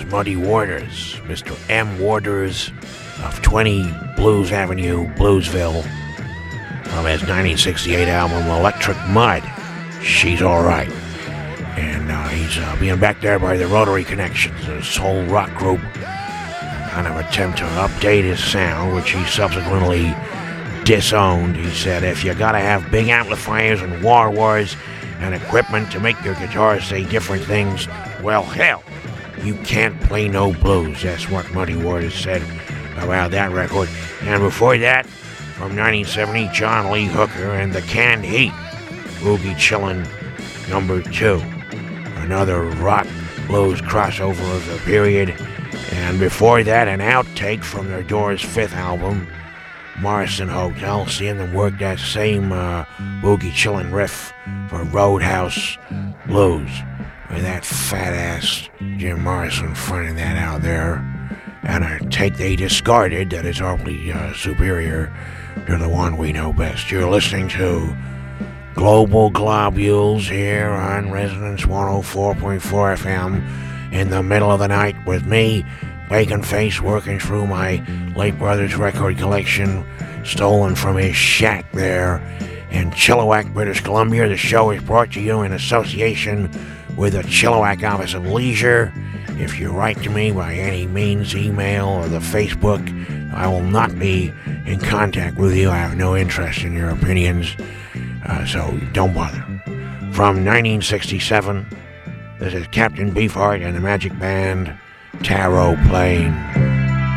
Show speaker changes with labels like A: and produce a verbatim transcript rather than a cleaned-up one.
A: was Muddy Waters, Mister M. Waters of twenty Blues Avenue, Bluesville, from his nineteen sixty-eight album Electric Mud, She's Alright. And uh, he's uh, being backed there by the Rotary Connections, a soul rock group, kind of attempt to update his sound, which he subsequently disowned. He said, if you gotta have big amplifiers and wah wahs and equipment to make your guitar say different things, well, hell, you can't play no blues. That's what Muddy Waters said about that record. And before that, from nineteen seventy, John Lee Hooker and the Canned Heat, Boogie Chillin' number two. Another rock blues crossover of the period. And before that, an outtake from their Doors' fifth album, Morrison Hotel, seeing them work that same uh, Boogie Chillin' riff for Roadhouse Blues, with that fat-ass Jim Morrison fronting that out there. And a take they discarded that is awfully uh, superior to the one we know best. You're listening to Global Globules here on Resonance one oh four point four F M in the middle of the night with me, Bacon Face, working through my late brother's record collection stolen from his shack there in Chilliwack, British Columbia. The show is brought to you in association with the Chilliwack Office of Leisure. If you write to me by any means, email or the Facebook, I will not be in contact with you. I have no interest in your opinions. Uh, so don't bother. From nineteen sixty-seven, this is Captain Beefheart and the Magic Band, Tarot Plane.